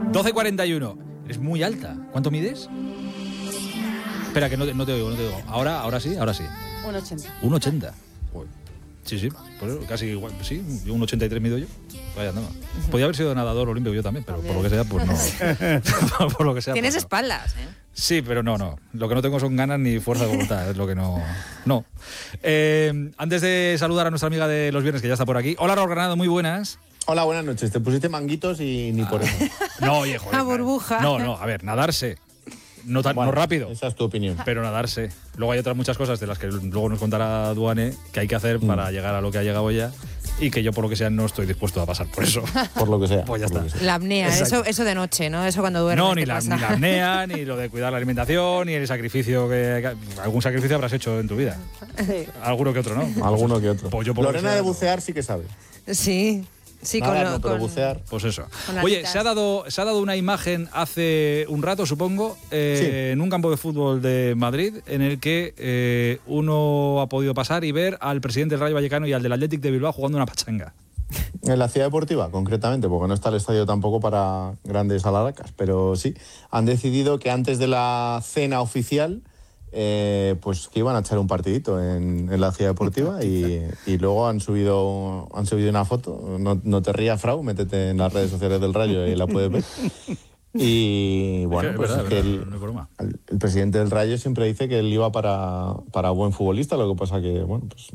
12:41. Es muy alta. ¿Cuánto mides? Espera, que no te oigo. Ahora sí. 1,80. 1,80. Sí, pues casi igual. Sí, yo 1,83 mido yo. Vaya, no. Podría haber sido nadador olímpico yo también, pero por lo que sea, pues no. Por lo que sea. Tienes pues no. espaldas, ¿eh? Sí, pero no. Lo que no tengo son ganas ni fuerza de voluntad, es lo que no. No. Antes de saludar a nuestra amiga de los viernes, que ya está por aquí. Hola, Raúl Granado, muy buenas. Hola, buenas noches. Te pusiste manguitos y ni por eso. No, oye, joder. La burbuja. No, a ver, nadarse. No rápido. Esa es tu opinión. Pero nadarse. Luego hay otras muchas cosas de las que luego nos contará Duane que hay que hacer para llegar a lo que ha llegado ella y que yo por lo que sea no estoy dispuesto a pasar por eso. Por lo que sea. Pues ya está. La apnea, eso de noche, ¿no? Eso cuando duermes. No, ni la apnea, ni lo de cuidar la alimentación, ni el sacrificio algún sacrificio habrás hecho en tu vida. Sí. Alguno que otro, ¿no? Alguno que otro. Pues yo por lo que Lorena sea, de no. bucear sí que sabe. Sí, Nada, no, pero bucear. Pues eso. Con las Oye, citas. se ha dado una imagen hace un rato, supongo, en un campo de fútbol de Madrid, en el que uno ha podido pasar y ver al presidente del Rayo Vallecano y al del Athletic de Bilbao jugando una pachanga. En la ciudad deportiva, concretamente, porque no está el estadio tampoco para grandes alaracas, pero sí, han decidido que antes de la cena oficial, pues que iban a echar un partidito en la ciudad deportiva y luego han subido una foto. No te rías, Frau, métete en las redes sociales del Rayo y la puedes ver. Y bueno, pues verdad, es que no hay broma. el presidente del Rayo siempre dice que él iba para buen futbolista, lo que pasa que, bueno, pues